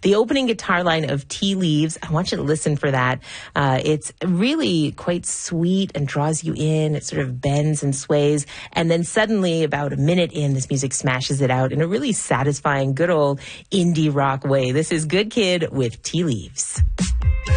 The opening guitar line of Tea Leaves, I want you to listen for that. It's really quite sweet and draws you in. It sort of bends and sways. And then suddenly, about a minute in, this music smashes it out in a really satisfying, good old indie rock way. This is Good Kid with Tea Leaves.